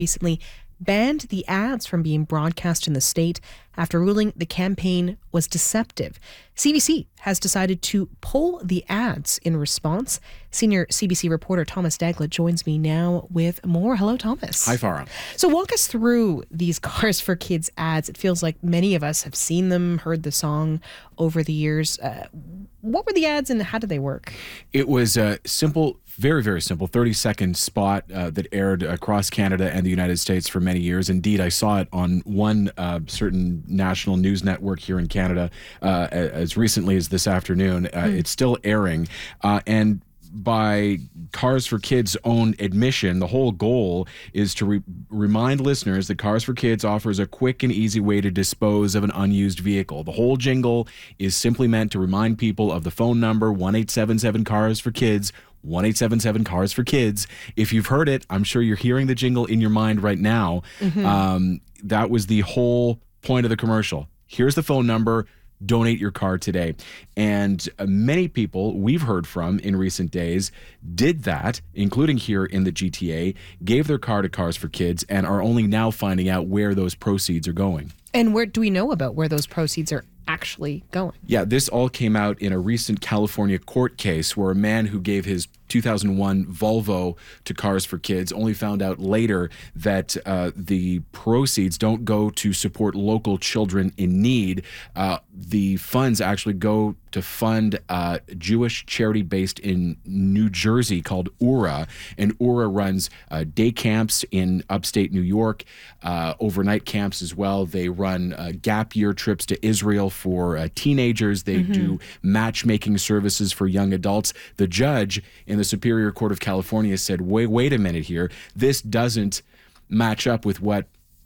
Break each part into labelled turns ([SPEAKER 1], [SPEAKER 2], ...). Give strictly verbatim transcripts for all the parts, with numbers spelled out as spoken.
[SPEAKER 1] recently banned the ads from being broadcast in the state after ruling the campaign was deceptive. C B C has decided to pull the ads in response. Senior C B C reporter Thomas Dagla joins me now with more. Hello, Thomas.
[SPEAKER 2] Hi, Farah.
[SPEAKER 1] So walk us through these Cars for Kids ads. It feels like many of us have seen them, heard the song over the years. Uh, what were the ads and how did they work?
[SPEAKER 2] It was a simple, very, very simple thirty-second spot uh, that aired across Canada and the United States for many years. Indeed, I saw it on one uh, certain national news network here in Canada uh, as recently as this afternoon. Uh, mm. It's still airing. Uh, and by Cars for Kids' own admission, the whole goal is to re- remind listeners that Cars for Kids offers a quick and easy way to dispose of an unused vehicle. The whole jingle is simply meant to remind people of the phone number one eight seven seven cars for kids, one eight seven seven cars for kids. If you've heard it, I'm sure you're hearing the jingle in your mind right now. Mm-hmm. Um, that was the whole point of the commercial. Here's the phone number. Donate your car today. And uh, many people we've heard from in recent days did that, including here in the G T A, gave their car to Cars for Kids and are only now finding out where those proceeds are going.
[SPEAKER 1] And where do we know about where those proceeds are actually going?
[SPEAKER 2] Yeah, this all came out in a recent California court case where a man who gave his two thousand one Volvo to Cars for Kids only found out later that uh, the proceeds don't go to support local children in need. Uh, the funds actually go to fund a Jewish charity based in New Jersey called U R A. And U R A runs uh, day camps in upstate New York, uh, overnight camps as well. They run uh, gap year trips to Israel for uh, teenagers. They mm-hmm. do matchmaking services for young adults. The judge in the Superior Court of California said, wait, wait a minute here. This doesn't match up with what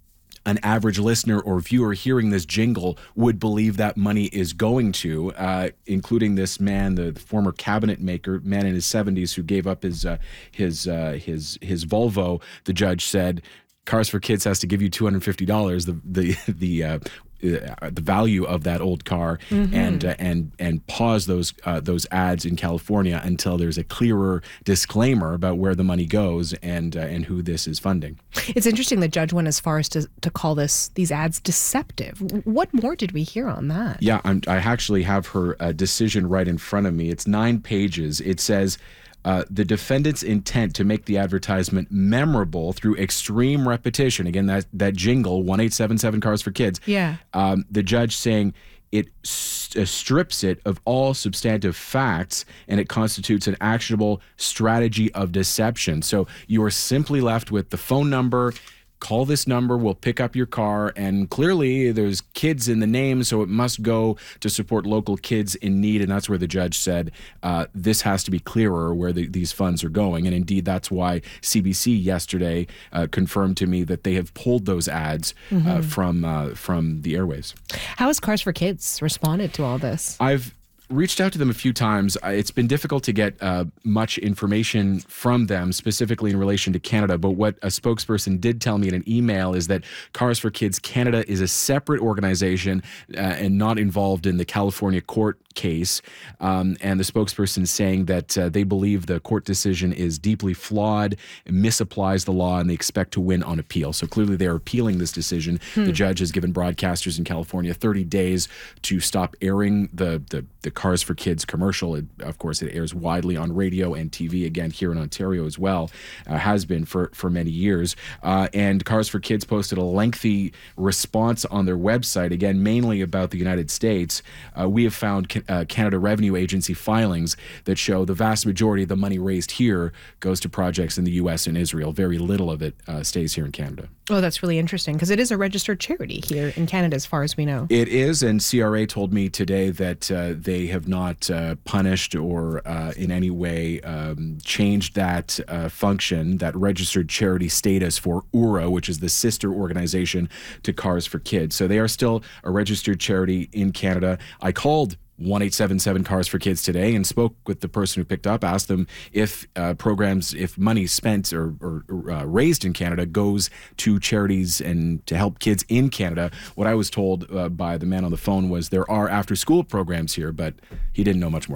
[SPEAKER 2] an average listener or viewer hearing this jingle would believe that money is going to, uh, including this man, the, the former cabinet maker, man in his seventies who gave up his uh, his uh, his his Volvo. The judge said, Cars for Kids has to give you two hundred fifty dollars. The the the uh, Uh, the value of that old car, mm-hmm. and uh, and and pause those uh, those ads in California until there's a clearer disclaimer about where the money goes and uh, and who this is funding.
[SPEAKER 1] It's interesting the judge went as far as to to call this these ads deceptive. What more did we hear on that?
[SPEAKER 2] Yeah, I'm, I actually have her uh, decision right in front of me. It's nine pages. It says, Uh, the defendant's intent to make the advertisement memorable through extreme repetition. Again, that that jingle, one eight seven seven Cars for Kids.
[SPEAKER 1] Yeah.
[SPEAKER 2] Um, the judge saying it st- uh, strips it of all substantive facts and it constitutes an actionable strategy of deception. So you are simply left with the phone number. Call this number, we'll pick up your car, and clearly there's kids in the name, so it must go to support local kids in need, and that's where the judge said uh, this has to be clearer where the, these funds are going, and indeed that's why C B C yesterday uh, confirmed to me that they have pulled those ads mm-hmm. uh, from uh, from the airwaves.
[SPEAKER 1] How has Cars for Kids responded to all this?
[SPEAKER 2] I've reached out to them a few times. It's been difficult to get uh, much information from them, specifically in relation to Canada. But what a spokesperson did tell me in an email is that Cars for Kids Canada is a separate organization uh, and not involved in the California court case. Um, and the spokesperson saying that uh, they believe the court decision is deeply flawed, misapplies the law, and they expect to win on appeal. So clearly they're appealing this decision. Hmm. The judge has given broadcasters in California thirty days to stop airing the the, the Cars for Kids commercial. It, of course, it airs widely on radio and T V, again, here in Ontario as well, uh, has been for, for many years. Uh, and Cars for Kids posted a lengthy response on their website, again, mainly about the United States. Uh, we have found ca- uh, Canada Revenue Agency filings that show the vast majority of the money raised here goes to projects in the U S and Israel. Very little of it uh, stays here in Canada.
[SPEAKER 1] Oh, that's really interesting because it is a registered charity here in Canada as far as we know.
[SPEAKER 2] It is, and C R A told me today that uh, they have not uh, punished or uh, in any way um, changed that uh, function, that registered charity status for U R A, which is the sister organization to Cars for Kids. So they are still a registered charity in Canada. I called one eight seven seven Cars for Kids today and spoke with the person who picked up, asked them if uh, programs, if money spent or, or uh, raised in Canada goes to charities and to help kids in Canada. What I was told uh, by the man on the phone was there are after-school programs here, but he didn't know much more than that.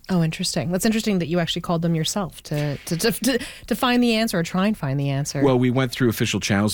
[SPEAKER 1] Oh, interesting. That's interesting that you actually called them yourself to to, to, to, to find the answer or try and find the answer.
[SPEAKER 2] Well, we went through official channels